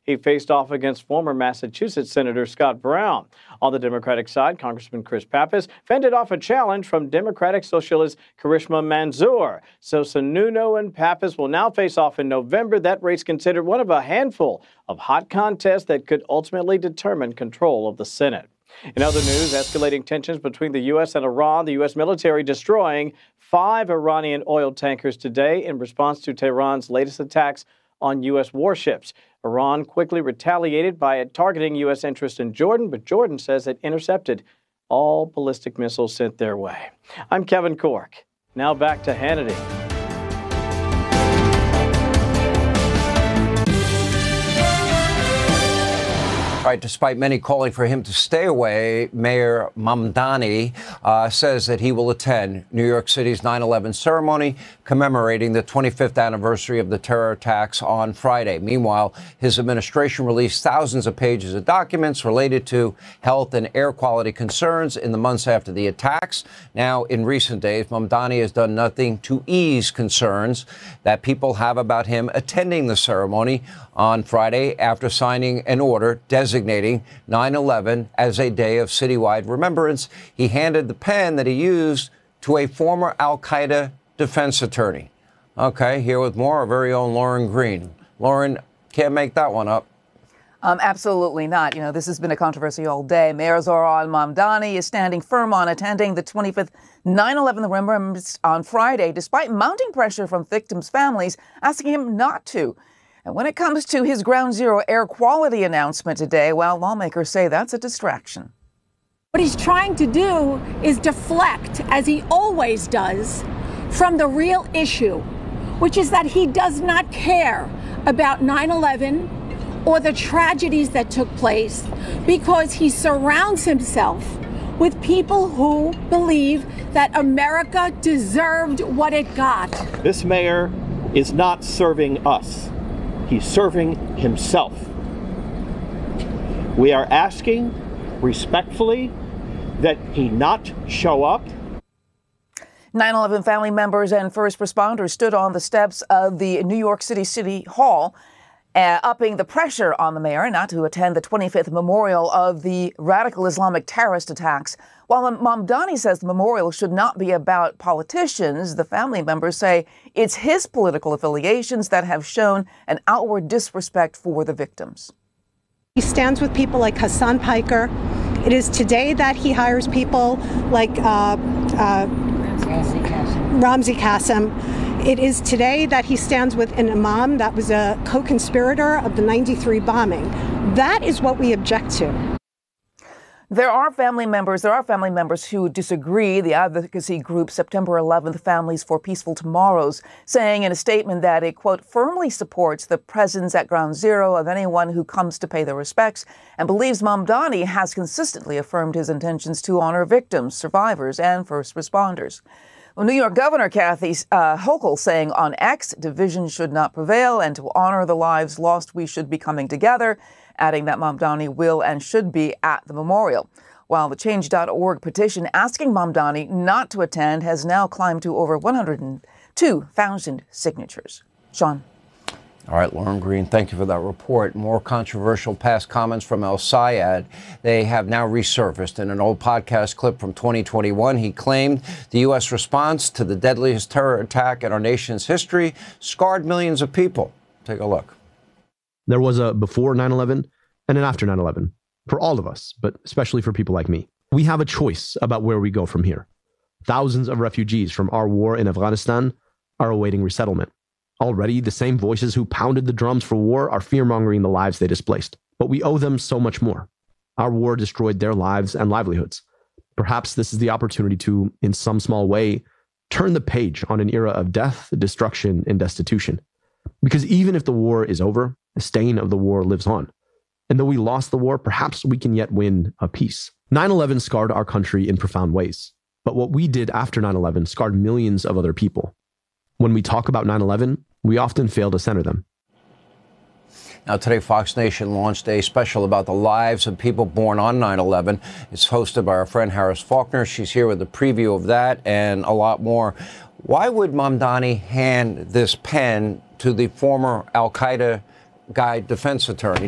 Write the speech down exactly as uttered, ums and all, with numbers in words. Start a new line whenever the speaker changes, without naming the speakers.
He faced off against former Massachusetts Senator Scott Brown. On the Democratic side, Congressman Chris Pappas fended off a challenge from Democratic Socialist Karishma Manzoor. So Sununu and Pappas will now face off in November. That race considered one of a handful of hot contests that could ultimately determine control of the Senate. In other news, escalating tensions between the U S and Iran, the U S military destroying five Iranian oil tankers today in response to Tehran's latest attacks on U S warships. Iran quickly retaliated by targeting U S interests in Jordan, but Jordan says it intercepted all ballistic missiles sent their way. I'm Kevin Corke. Now back to Hannity.
All right, despite many calling for him to stay away, Mayor Mamdani uh, says that he will attend New York City's nine eleven ceremony commemorating the twenty-fifth anniversary of the terror attacks on Friday. Meanwhile, his administration released thousands of pages of documents related to health and air quality concerns in the months after the attacks. Now, in recent days, Mamdani has done nothing to ease concerns that people have about him attending the ceremony on Friday after signing an order designating nine eleven as a day of citywide remembrance. He handed the pen that he used to a former al-Qaeda defense attorney. Okay, here with more, our very own Lauren Green. Lauren, can't make that one up.
Um, absolutely not. You know, this has been a controversy all day. Mayor Zohran Mamdani is standing firm on attending the twenty-fifth nine eleven remembrance on Friday, despite mounting pressure from victims' families asking him not to. And when it comes to his Ground Zero air quality announcement today, well, lawmakers say that's a distraction.
What he's trying to do is deflect, as he always does, from the real issue, which is that he does not care about nine eleven or the tragedies that took place, because he surrounds himself with people who believe that America deserved what it got.
This mayor is not serving us. He's serving himself. We are asking respectfully that he not show up.
nine eleven family members and first responders stood on the steps of the New York City City Hall, uh, upping the pressure on the mayor not to attend the twenty-fifth memorial of the radical Islamic terrorist attacks. While Mamdani says the memorial should not be about politicians, the family members say it's his political affiliations that have shown an outward disrespect for the victims.
He stands with people like Hassan Piker. It is today that he hires people like uh, uh, Ramzi Qasem. It is today that he stands with an imam that was a co-conspirator of the ninety-three bombing. That is what we object to.
There are family members, there are family members who disagree. The advocacy group September eleventh Families for Peaceful Tomorrows saying in a statement that it, quote, firmly supports the presence at Ground Zero of anyone who comes to pay their respects and believes Mamdani has consistently affirmed his intentions to honor victims, survivors, and first responders. Well, New York Governor Kathy uh, Hochul saying on X, division should not prevail, and to honor the lives lost, we should be coming together, adding that Mamdani will and should be at the memorial. While the change dot org petition asking Mamdani not to attend has now climbed to over one hundred two thousand signatures. Sean.
All right, Lauren Green, thank you for that report. More controversial past comments from El Sayed. They have now resurfaced in an old podcast clip from twenty twenty-one. He claimed the U S response to the deadliest terror attack in our nation's history scarred millions of people. Take a look.
There was a before nine eleven and an after nine eleven for all of us, but especially for people like me. We have a choice about where we go from here. Thousands of refugees from our war in Afghanistan are awaiting resettlement. Already, the same voices who pounded the drums for war are fear-mongering the lives they displaced. But we owe them so much more. Our war destroyed their lives and livelihoods. Perhaps this is the opportunity to, in some small way, turn the page on an era of death, destruction, and destitution. Because even if the war is over, the stain of the war lives on. And though we lost the war, perhaps we can yet win a peace. nine eleven scarred our country in profound ways. But what we did after nine eleven scarred millions of other people. When we talk about nine eleven, we often fail to center them.
Now, today, Fox Nation launched a special about the lives of people born on nine eleven. It's hosted by our friend Harris Faulkner. She's here with a preview of that and a lot more. Why would Mamdani hand this pen to the former al-Qaeda guy defense attorney?